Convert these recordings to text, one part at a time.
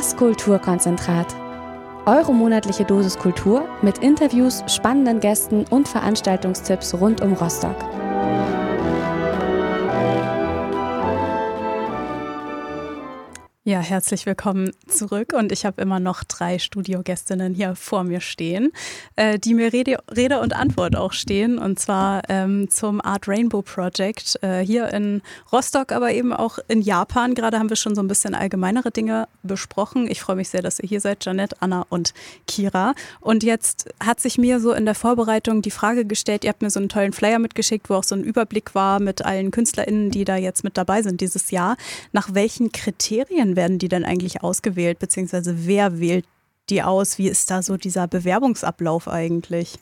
Das Kulturkonzentrat. Eure monatliche Dosis Kultur mit Interviews, spannenden Gästen und Veranstaltungstipps rund um Rostock. Ja, herzlich willkommen zurück und ich habe immer noch 3 Studiogästinnen hier vor mir stehen, die mir Rede und Antwort auch stehen, und zwar zum Art Rainbow Project hier in Rostock, aber eben auch in Japan. Gerade haben wir schon so ein bisschen allgemeinere Dinge besprochen. Ich freue mich sehr, dass ihr hier seid, Janette, Anna und Kira. Und jetzt hat sich mir so in der Vorbereitung die Frage gestellt, ihr habt mir so einen tollen Flyer mitgeschickt, wo auch so ein Überblick war mit allen KünstlerInnen, die da jetzt mit dabei sind dieses Jahr. Nach welchen Kriterien werden die denn eigentlich ausgewählt, beziehungsweise wer wählt die aus? Wie ist da so dieser Bewerbungsablauf eigentlich?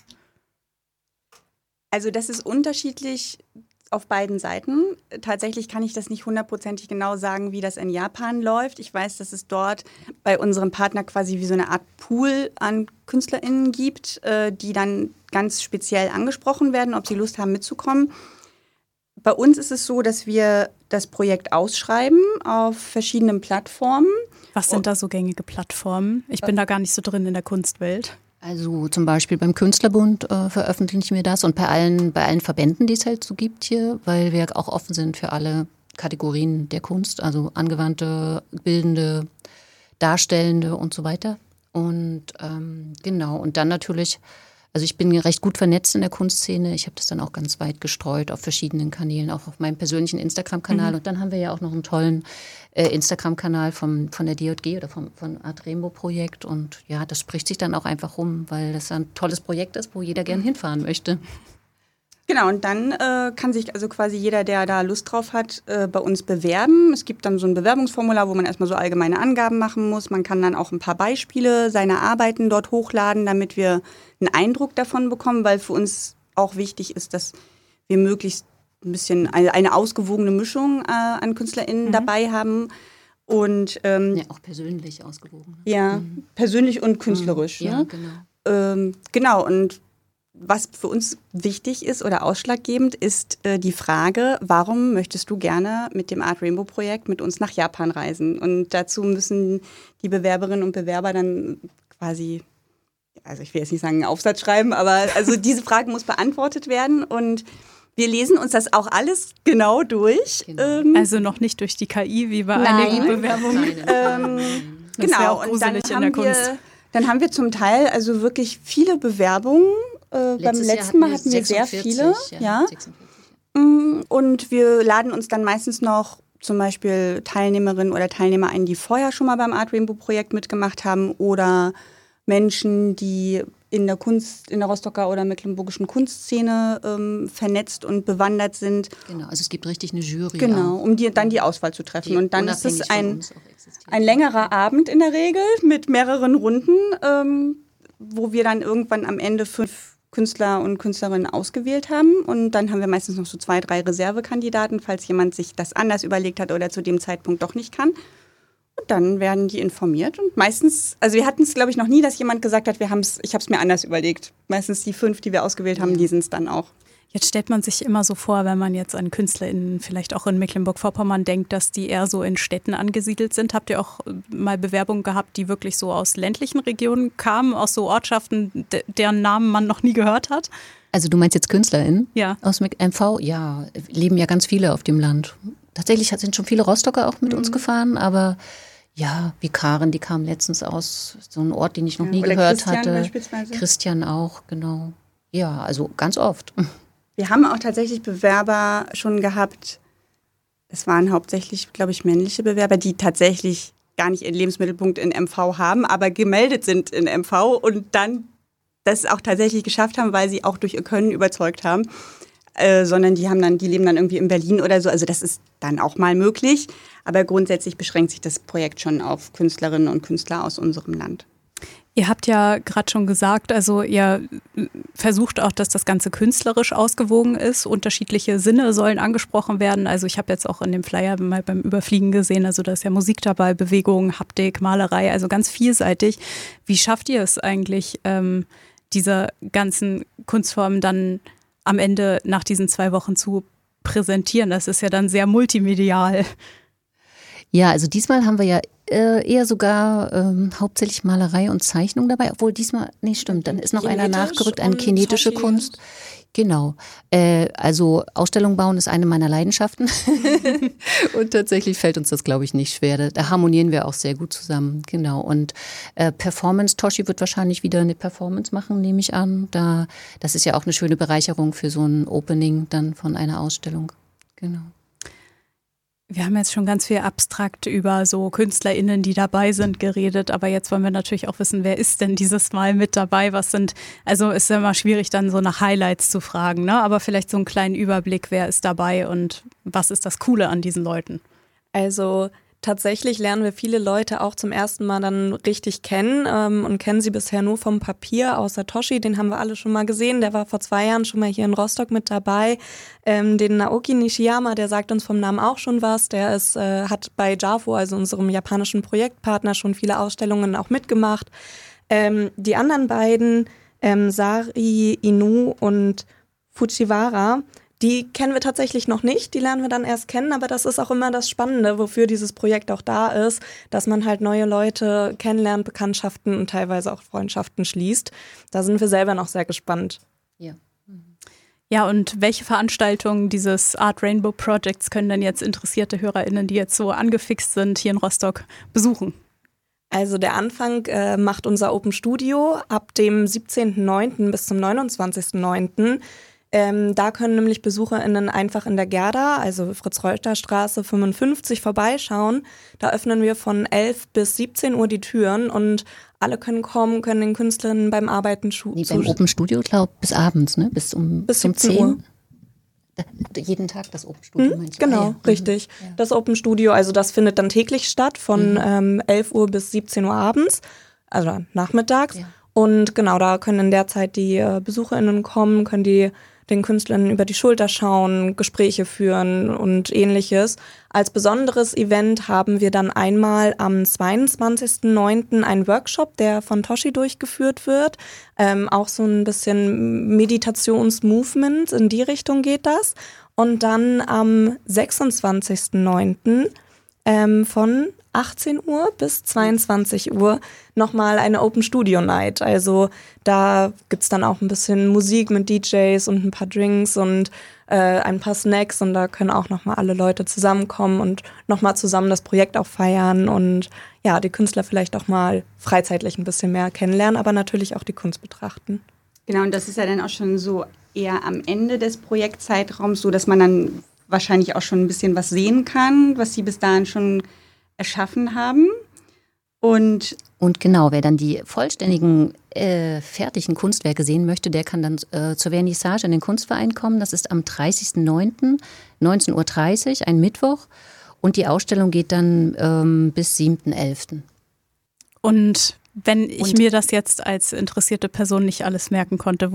Also das ist unterschiedlich auf beiden Seiten. Tatsächlich kann ich das nicht hundertprozentig genau sagen, wie das in Japan läuft. Ich weiß, dass es dort bei unserem Partner quasi wie so eine Art Pool an KünstlerInnen gibt, die dann ganz speziell angesprochen werden, ob sie Lust haben mitzukommen. Bei uns ist es so, dass wir das Projekt ausschreiben auf verschiedenen Plattformen. Was sind da so gängige Plattformen? Ich bin da gar nicht so drin in der Kunstwelt. Also zum Beispiel beim Künstlerbund veröffentlichen wir das und bei allen Verbänden, die es halt so gibt hier, weil wir auch offen sind für alle Kategorien der Kunst, also angewandte, bildende, darstellende und so weiter. Und genau, und dann natürlich, also ich bin recht gut vernetzt in der Kunstszene. Ich habe das dann auch ganz weit gestreut auf verschiedenen Kanälen, auch auf meinem persönlichen Instagram-Kanal. Und dann haben wir ja auch noch einen tollen Instagram-Kanal von der DJG oder von Art Rainbow Projekt. Und ja, das spricht sich dann auch einfach rum, weil das ein tolles Projekt ist, wo jeder gern hinfahren möchte. Genau, und dann kann sich also quasi jeder, der da Lust drauf hat, bei uns bewerben. Es gibt dann so ein Bewerbungsformular, wo man erstmal so allgemeine Angaben machen muss. Man kann dann auch ein paar Beispiele seiner Arbeiten dort hochladen, damit wir einen Eindruck davon bekommen, weil für uns auch wichtig ist, dass wir möglichst ein bisschen eine ausgewogene Mischung an KünstlerInnen dabei haben. Und, ja, auch persönlich ausgewogen. Ja, persönlich und künstlerisch. Ja, ne? genau. Genau, und was für uns wichtig ist oder ausschlaggebend ist die Frage, warum möchtest du gerne mit dem Art Rainbow Projekt mit uns nach Japan reisen? Und dazu müssen die Bewerberinnen und Bewerber dann quasi, also ich will jetzt nicht sagen einen Aufsatz schreiben, aber also diese Frage muss beantwortet werden und wir lesen uns das auch alles genau durch. Genau. Also noch nicht durch die KI, wie bei einigen Bewerbungen. Genau, und dann haben wir zum Teil also wirklich viele Bewerbungen. Beim letzten Mal hatten wir 46, sehr viele. Ja. 46, ja. Und wir laden uns dann meistens noch zum Beispiel Teilnehmerinnen oder Teilnehmer ein, die vorher schon mal beim Art Rainbow Projekt mitgemacht haben oder Menschen, die in der Rostocker oder mecklenburgischen Kunstszene vernetzt und bewandert sind. Genau, also es gibt richtig eine Jury. Genau, um dann die Auswahl zu treffen. Und dann ist es ein längerer Abend in der Regel mit mehreren Runden, wo wir dann irgendwann am Ende 5 Künstler und Künstlerinnen ausgewählt haben. Und dann haben wir meistens noch so 2, 3 Reservekandidaten, falls jemand sich das anders überlegt hat oder zu dem Zeitpunkt doch nicht kann. Und dann werden die informiert. Und meistens, also wir hatten es, glaube ich, noch nie, dass jemand gesagt hat, ich habe es mir anders überlegt. Meistens die 5, die wir ausgewählt haben, die sind es dann auch. Jetzt stellt man sich immer so vor, wenn man jetzt an KünstlerInnen vielleicht auch in Mecklenburg-Vorpommern denkt, dass die eher so in Städten angesiedelt sind. Habt ihr auch mal Bewerbungen gehabt, die wirklich so aus ländlichen Regionen kamen, aus so Ortschaften, deren Namen man noch nie gehört hat? Also du meinst jetzt KünstlerInnen? Ja. Aus MV? Ja, leben ja ganz viele auf dem Land. Tatsächlich sind schon viele Rostocker auch mit uns gefahren, aber ja, wie Karen, die kam letztens aus so einem Ort, den ich noch nie gehört hatte. Beispielsweise. Christian auch, genau. Ja, also ganz oft. Wir haben auch tatsächlich Bewerber schon gehabt, es waren hauptsächlich, glaube ich, männliche Bewerber, die tatsächlich gar nicht ihren Lebensmittelpunkt in MV haben, aber gemeldet sind in MV und dann das auch tatsächlich geschafft haben, weil sie auch durch ihr Können überzeugt haben, sondern die leben dann irgendwie in Berlin oder so, also das ist dann auch mal möglich, aber grundsätzlich beschränkt sich das Projekt schon auf Künstlerinnen und Künstler aus unserem Land. Ihr habt ja gerade schon gesagt, also ihr versucht auch, dass das Ganze künstlerisch ausgewogen ist. Unterschiedliche Sinne sollen angesprochen werden. Also ich habe jetzt auch in dem Flyer mal beim Überfliegen gesehen, also da ist ja Musik dabei, Bewegung, Haptik, Malerei, also ganz vielseitig. Wie schafft ihr es eigentlich, diese ganzen Kunstformen dann am Ende nach diesen 2 Wochen zu präsentieren? Das ist ja dann sehr multimedial. Ja, also diesmal haben wir ja eher sogar hauptsächlich Malerei und Zeichnung dabei, obwohl diesmal, nee, stimmt, dann ist noch einer nachgerückt, eine kinetische Kunst. Genau, also Ausstellung bauen ist eine meiner Leidenschaften und tatsächlich fällt uns das, glaube ich, nicht schwer. Da harmonieren wir auch sehr gut zusammen, genau. Und Performance, Toshi wird wahrscheinlich wieder eine Performance machen, nehme ich an. Das ist ja auch eine schöne Bereicherung für so ein Opening dann von einer Ausstellung, genau. Wir haben jetzt schon ganz viel abstrakt über so KünstlerInnen, die dabei sind, geredet, aber jetzt wollen wir natürlich auch wissen, wer ist denn dieses Mal mit dabei? Also ist ja immer schwierig, dann so nach Highlights zu fragen, ne? Aber vielleicht so einen kleinen Überblick, wer ist dabei und was ist das Coole an diesen Leuten? Also tatsächlich lernen wir viele Leute auch zum ersten Mal dann richtig kennen und kennen sie bisher nur vom Papier, außer Toshi, den haben wir alle schon mal gesehen, der war vor 2 Jahren schon mal hier in Rostock mit dabei. Den Naoki Nishiyama, der sagt uns vom Namen auch schon was, der hat bei JAFO, also unserem japanischen Projektpartner, schon viele Ausstellungen auch mitgemacht. Die anderen beiden, Sari Inu und Fujiwara, die kennen wir tatsächlich noch nicht, die lernen wir dann erst kennen, aber das ist auch immer das Spannende, wofür dieses Projekt auch da ist, dass man halt neue Leute kennenlernt, Bekanntschaften und teilweise auch Freundschaften schließt. Da sind wir selber noch sehr gespannt. Ja. Ja, und welche Veranstaltungen dieses Art Rainbow Projects können denn jetzt interessierte HörerInnen, die jetzt so angefixt sind, hier in Rostock besuchen? Also der Anfang macht unser Open Studio ab dem 17.09. bis zum 29.09. Da können nämlich BesucherInnen einfach in der Gerda, also Fritz-Reuter-Straße 55, vorbeischauen. Da öffnen wir von 11 bis 17 Uhr die Türen und alle können kommen, können den Künstlerinnen beim Arbeiten beim Open Studio, glaube ich, bis abends, ne? Bis um 10 Uhr. Jeden Tag das Open Studio, genau, richtig. Ja. Das Open Studio, also das findet dann täglich statt, von 11 Uhr bis 17 Uhr abends, also nachmittags. Ja. Und genau, da können in der Zeit die BesucherInnen kommen, können die den Künstlern über die Schulter schauen, Gespräche führen und ähnliches. Als besonderes Event haben wir dann einmal am 22.09. einen Workshop, der von Toshi durchgeführt wird. Auch so ein bisschen Meditationsmovement, in die Richtung geht das. Und dann am 26.09. Von 18 Uhr bis 22 Uhr nochmal eine Open Studio Night. Also da gibt's dann auch ein bisschen Musik mit DJs und ein paar Drinks und ein paar Snacks und da können auch nochmal alle Leute zusammenkommen und nochmal zusammen das Projekt auch feiern und ja, die Künstler vielleicht auch mal freizeitlich ein bisschen mehr kennenlernen, aber natürlich auch die Kunst betrachten. Genau, und das ist ja dann auch schon so eher am Ende des Projektzeitraums, so dass man dann wahrscheinlich auch schon ein bisschen was sehen kann, was sie bis dahin schon erschaffen haben. Und genau, wer dann die vollständigen, fertigen Kunstwerke sehen möchte, der kann dann zur Vernissage in den Kunstverein kommen. Das ist am 30.09., 19.30 Uhr, ein Mittwoch. Und die Ausstellung geht dann bis 7.11. Und wenn ich mir das jetzt als interessierte Person nicht alles merken konnte,